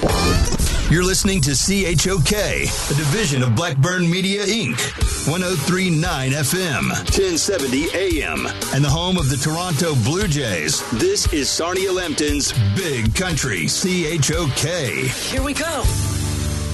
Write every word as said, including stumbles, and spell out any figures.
You're listening to C H O K, a division of Blackburn Media, Incorporated. one oh three point nine F M, ten seventy A M, and the home of the Toronto Blue Jays. This is Sarnia Lambton's Big Country C H O K. Here we go.